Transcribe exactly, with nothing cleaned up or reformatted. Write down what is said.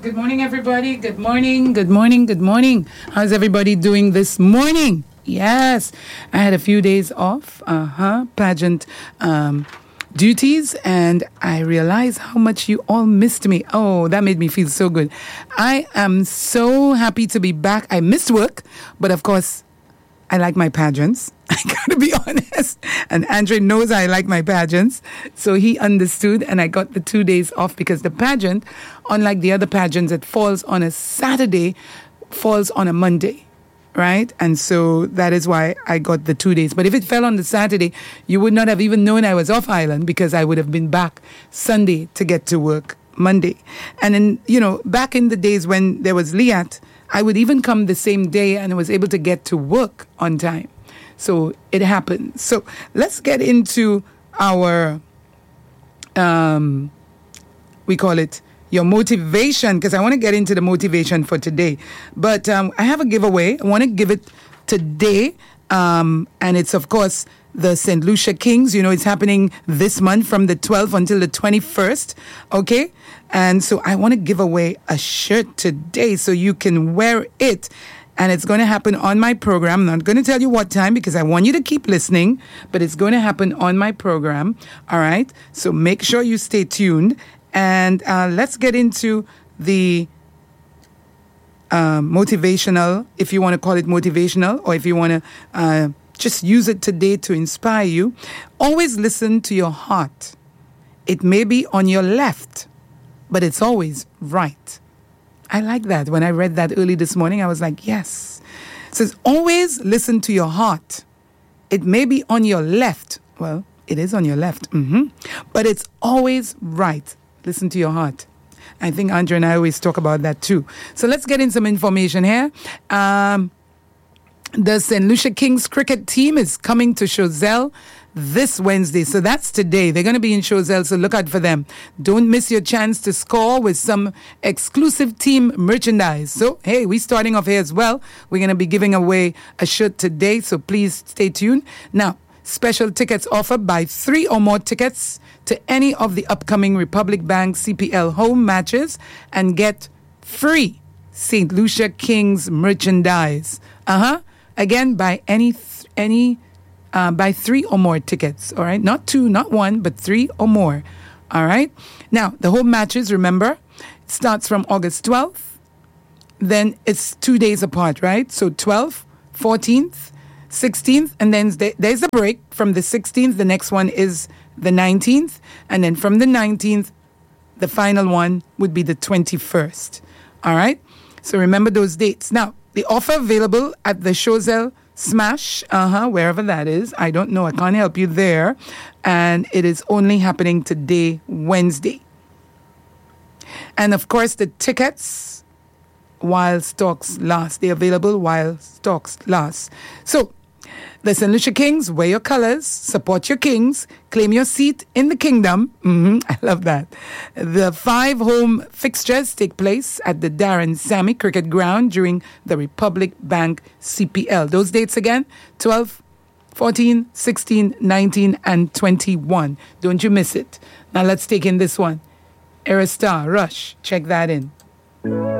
Good morning, everybody. Good morning. Good morning. Good morning. How's everybody doing this morning? Yes, I had a few days off. Uh huh. Pageant um, duties, and I realized how much you all missed me. Oh, that made me feel so good. I am so happy to be back. I missed work, but of course, I like my pageants. I gotta be honest. And Andre knows I like my pageants. So he understood, and I got the two days off because the pageant, unlike the other pageants, it falls on a Saturday, falls on a Monday, right? And so that is why I got the two days. But if it fell on the Saturday, you would not have even known I was off island because I would have been back Sunday to get to work Monday. And then, you know, back in the days when there was Liat, I would even come the same day and I was able to get to work on time. So it happened. So let's get into our, um, we call it your motivation, because I want to get into the motivation for today. But um, I have a giveaway. I want to give it today. Um, and it's, of course, the Saint Lucia Kings. You know, it's happening this month from the twelfth until the twenty-first. Okay? And so I want to give away a shirt today so you can wear it. And it's going to happen on my program. I'm not going to tell you what time because I want you to keep listening, but it's going to happen on my program. All right? So make sure you stay tuned. And uh, let's get into the uh, motivational, if you want to call it motivational, or if you want to uh, just use it today to inspire you. Always listen to your heart. It may be on your left, but it's always right. I like that. When I read that early this morning, I was like, yes. It says, always listen to your heart. It may be on your left. Well, it is on your left. Mm-hmm. But it's always right. Listen to your heart. I think Andre and I always talk about that too. So let's get in some information here. Um, the Saint Lucia Kings cricket team is coming to Choiseul this Wednesday. So that's today. They're going to be in Choiseul, so look out for them. Don't miss your chance to score with some exclusive team merchandise. So, hey, we're starting off here as well. We're going to be giving away a shirt today, so please stay tuned. Now, special tickets offered. Buy three or more tickets to any of the upcoming Republic Bank C P L home matches and get free Saint Lucia Kings merchandise. Uh-huh. Again, buy any th- any Uh, buy three or more tickets, all right? Not two, not one, but three or more, all right? Now, the home matches, remember, it starts from August twelfth. Then it's two days apart, right? So twelfth, fourteenth, sixteenth, and then there's a break. From the sixteenth, the next one is the nineteenth. And then from the nineteenth, the final one would be the twenty-first, all right? So remember those dates. Now, the offer available at the Choiseul Smash, uh-huh, wherever that is. I don't know. I can't help you there. And it is only happening today, Wednesday. And, of course, the tickets, while stocks last. They're available while stocks last. So, the Saint Lucia Kings, wear your colors, support your Kings, claim your seat in the kingdom. Mm-hmm, I love that. The five home fixtures take place at the Darren Sammy Cricket Ground during the Republic Bank C P L. Those dates again, twelve, fourteen, sixteen, nineteen, and twenty-one. Don't you miss it. Now let's take in this one. Aerostar, Rush. Check that in.